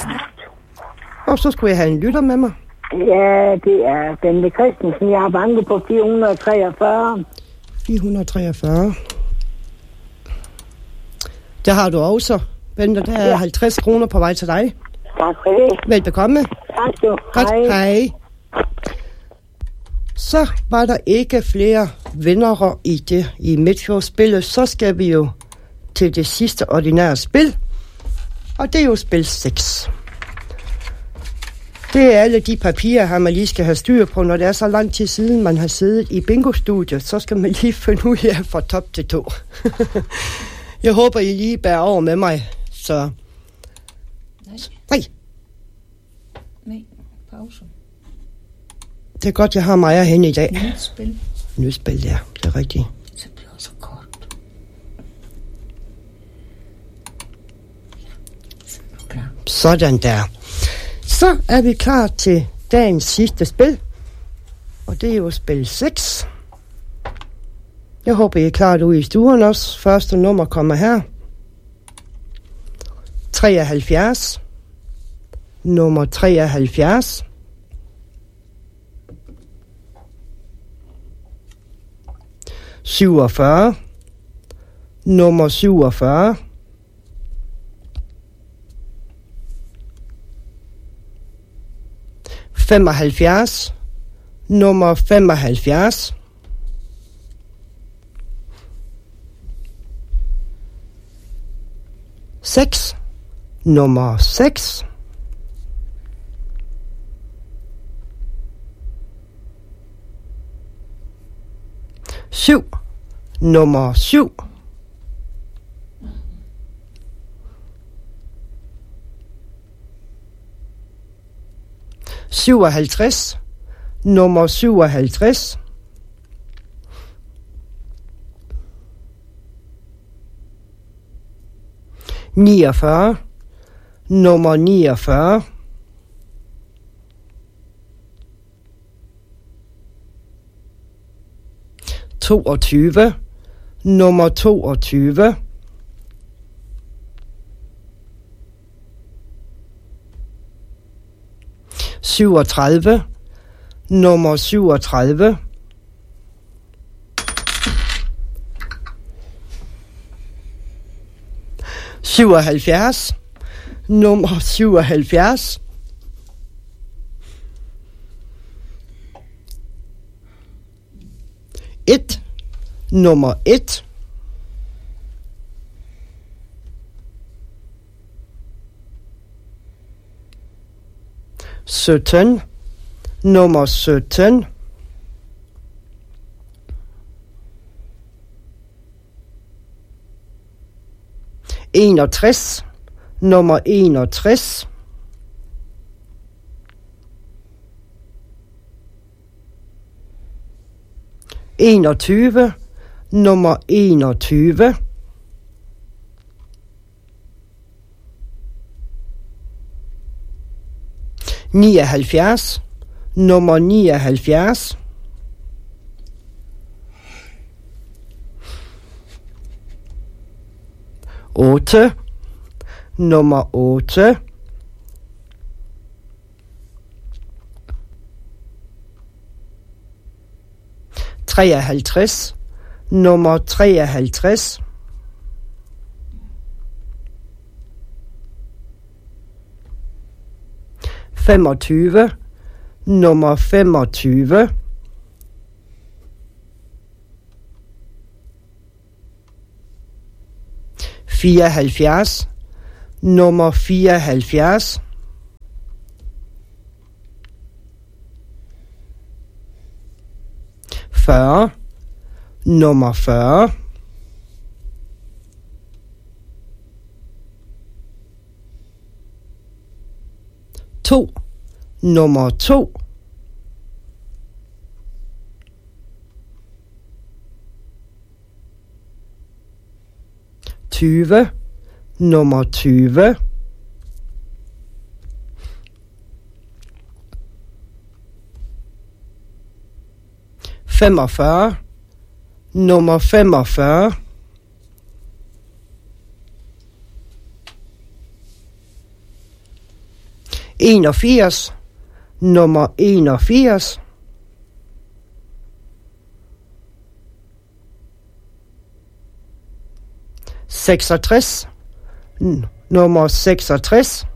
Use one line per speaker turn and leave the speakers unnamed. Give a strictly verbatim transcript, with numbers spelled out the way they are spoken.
Og så skulle jeg have en lytter med mig.
Ja, det er Bente Christensen. Jeg har banket på fire hundrede treogfyrre.
fire hundrede treogfyrre. Det har du også, Bente. Der er ja. halvtreds kroner på vej til dig.
Tak for det.
Velbekomme.
Tak du.
Godt, hej. hej. Så var der ikke flere vindere i det i Midtfjordsspillet. Så skal vi jo til det sidste ordinære spil. Og det er jo spil seks. Det er alle de papirer, her man lige skal have styr på. Når det er så lang tid siden, man har siddet i bingo-studiet, så skal man lige finde ud af fra top til to. Jeg håber, I lige bærer over med mig. Så...
Nej.
Nej.
Nej, pause.
Det er godt, jeg har Maja hen i dag.
Nyt spil.
Nyt spil, ja. Det er rigtigt.
Det bliver så kort. Klar.
Sådan der. Så er vi klar til dagens sidste spil. Og det er jo spil seks. Jeg håber, I er klar ude i stuen også. Første nummer kommer her. treoghalvfjerds. Nummer treoghalvfjerds. syvogfyrre. Nummer syvogfyrre. femoghalvfjerds. Nummer femoghalvfjerds. seks. Nummer seks. syv. Nummer syv. syvoghalvtreds. Nummer syvoghalvtreds. niogfyrre. Nummer niogfyrre. toogtyve. Nummer toogtyve. syvogtredive. Nummer syvogtredive. syvoghalvfjerds. Nummer syvoghalvfjerds. et. Nummer et. sytten. Nummer sytten. enogtres. Nummer enogtres. enogtyve. Nummer enogtyve. nioghalvfjerds. Nummer nioghalvfjerds. otte. Nummer otte. treoghalvtreds. Nummer treoghalvtreds. femogtyve. Nummer femogtyve. fireoghalvfjerds. Nummer fireoghalvfjerds. fyrre. Nummer fyrre. to. Nummer to. tyve. Nummer tyve. femogfyrre. Nummer femogfyrre. enogfirs, nummer enogfirs. seksogtres, n- nummer seksogtres.